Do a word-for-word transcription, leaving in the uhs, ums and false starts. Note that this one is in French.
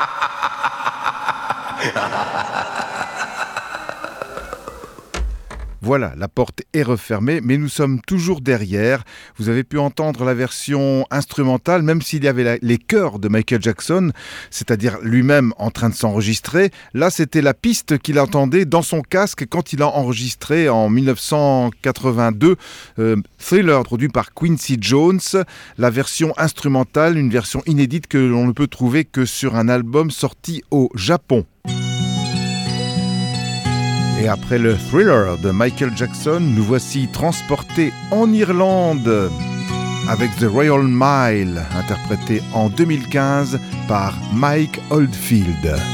Voilà, la porte est refermée, mais nous sommes toujours derrière. Vous avez pu entendre la version instrumentale, même s'il y avait la, les chœurs de Michael Jackson, c'est-à-dire lui-même en train de s'enregistrer. Là, c'était la piste qu'il entendait dans son casque quand il a enregistré en dix-neuf cent quatre-vingt-deux euh, Thriller, produit par Quincy Jones. La version instrumentale, une version inédite que l'on ne peut trouver que sur un album sorti au Japon. Et après le Thriller de Michael Jackson, nous voici transportés en Irlande avec The Royal Mile, interprété en deux mille quinze par Mike Oldfield.